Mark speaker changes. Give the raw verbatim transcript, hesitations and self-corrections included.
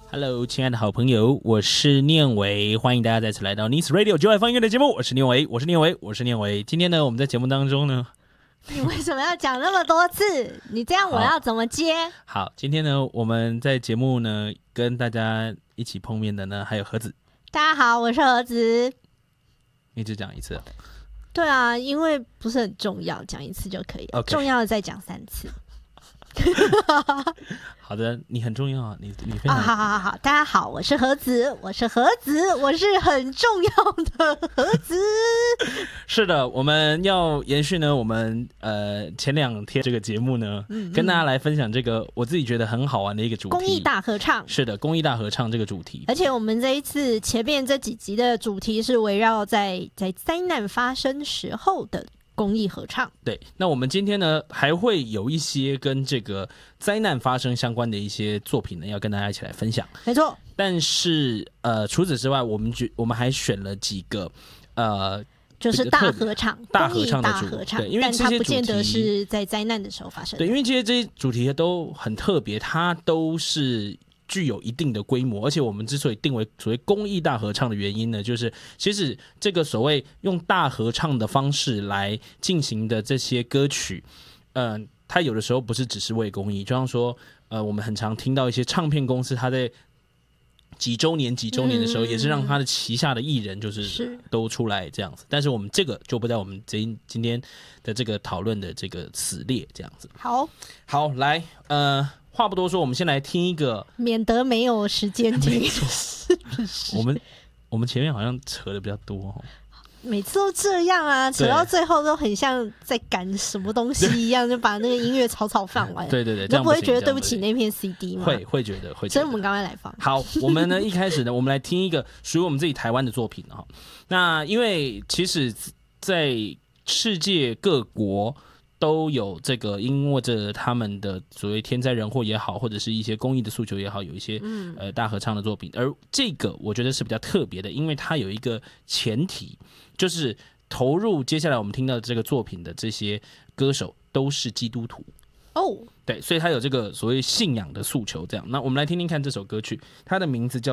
Speaker 1: Hello， 亲爱的好朋友，我是念维，欢迎大家再次来到 Nice Radio 就爱放音乐的节目，我是念维，我是念维，我是念维。今天呢，我们在节目当中呢，
Speaker 2: 你为什么要讲那么多次？你这样我要怎么接？
Speaker 1: 好，好今天呢，我们在节目呢跟大家一起碰面的呢，还有盒子。
Speaker 2: 大家好，我是盒子。
Speaker 1: 你只讲一次、啊？
Speaker 2: 对啊，因为不是很重要，讲一次就可以了。Okay. 重要的再讲三次。
Speaker 1: 好的，你很重要啊，你你非常、
Speaker 2: 啊、好好好，大家好，我是盒子，我是盒子，我是很重要的盒子。
Speaker 1: 是的，我们要延续呢，我们呃前两天这个节目呢、嗯嗯，跟大家来分享这个我自己觉得很好玩的一个主题——
Speaker 2: 公益大合唱。
Speaker 1: 是的，公益大合唱这个主题。
Speaker 2: 而且我们这一次前面这几集的主题是围绕在在灾难发生时候的公益合唱。
Speaker 1: 对，那我们今天呢还会有一些跟这个灾难发生相关的一些作品呢，要跟大家一起来分享。
Speaker 2: 没错，
Speaker 1: 但是呃，除此之外，我们我们还选了几个呃，
Speaker 2: 就是大合唱、
Speaker 1: 大合唱的
Speaker 2: 大合唱，
Speaker 1: 对，因为这些
Speaker 2: 但它不见得是在灾难的时候发生的。
Speaker 1: 对，因为这些这些主题都很特别，它都是具有一定的规模，而且我们之所以定为所谓公益大合唱的原因呢，就是其实这个所谓用大合唱的方式来进行的这些歌曲，嗯、呃，它有的时候不是只是为公益，就像说，呃，我们很常听到一些唱片公司，它在几周年几周年的时候，也是让他的旗下的艺人就是都出来这样子，但是我们这个就不在我们今今天的这个讨论的这个此列这样子。
Speaker 2: 好，
Speaker 1: 好，来，呃。话不多说，我们先来听一个，
Speaker 2: 免得没有时间听。
Speaker 1: 我们我们前面好像扯的比较多哦，
Speaker 2: 每次都这样啊，扯到最后都很像在赶什么东西一样，就把那个音乐草草放完。
Speaker 1: 对对对，
Speaker 2: 你不会觉得对不起那片 C D 吗？
Speaker 1: 会会觉得会觉得。
Speaker 2: 所以我们赶快来放。
Speaker 1: 好，我们呢一开始呢，我们来听一个属于我们自己台湾的作品哈。那因为其实，在世界各国都有这个，因为着他们的所谓天灾人祸也好，或者是一些公益的诉求也好，有一些、嗯、呃大合唱的作品。而这个我觉得是比较特别的，因为它有一个前提，就是投入接下来我们听到的这个作品的这些歌手都是基督徒
Speaker 2: 哦，
Speaker 1: 对，所以他有这个所谓信仰的诉求。这样，那我们来听听看这首歌曲，它的名字叫